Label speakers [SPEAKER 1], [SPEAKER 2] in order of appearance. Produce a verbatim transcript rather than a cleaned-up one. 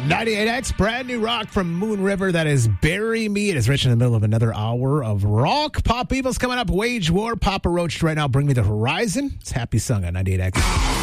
[SPEAKER 1] ninety-eight X, brand new rock from Moon River. That is Bury Me. It is rich in the middle of another hour of rock. Pop Evil's coming up. Wage War. Papa Roach right now. Bring Me the Horizon. It's Happy Song on ninety-eight X.